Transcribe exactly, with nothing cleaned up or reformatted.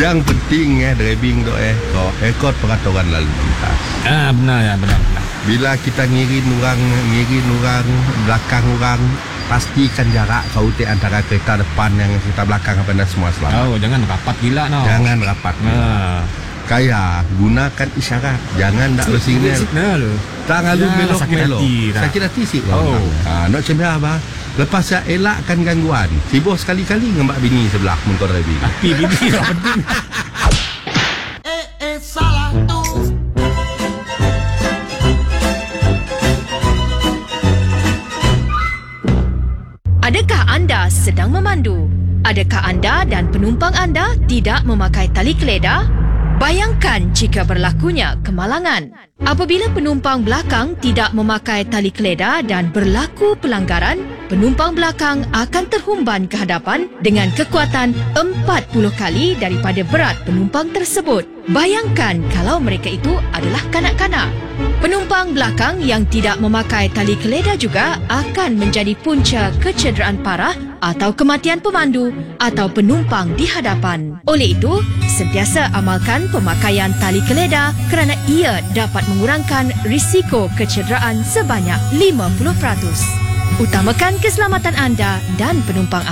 Yang penting ya driving tu eh kau ikut peraturan lalu lintas. Ah benar ya, benar benar. Bila kita ngirin orang, ngirin orang, belakang orang, pastikan jarak kau te antara kereta depan yang kereta belakang apa dan semua selamat. Oh, jangan rapat gila no. Jangan rapat. Ah. Kaya gunakan isyarat. Jangan nak bersignal. Signal. Tak ngalu Ya, belok sakit belok. hati dah. Sakit hati sih. Oh. Ah, nak macam apa? Lepas saya elakkan gangguan. Sibuk sekali-kali dengan mak bini sebelah mun kau driving. Tapi bini tak penting. Eh, eh, salah tu. Adakah anda sedang memandu? Adakah anda dan penumpang anda tidak memakai tali keledar? Bayangkan jika berlakunya kemalangan. Apabila penumpang belakang tidak memakai tali keledar dan berlaku pelanggaran, penumpang belakang akan terhumban ke hadapan dengan kekuatan empat puluh kali daripada berat penumpang tersebut. Bayangkan kalau mereka itu adalah kanak-kanak. Penumpang belakang yang tidak memakai tali keledar juga akan menjadi punca kecederaan parah atau kematian pemandu atau penumpang di hadapan. Oleh itu, sentiasa amalkan pemakaian tali keledar kerana ia dapat mengurangkan risiko kecederaan sebanyak lima puluh peratus. Utamakan keselamatan anda dan penumpang anda.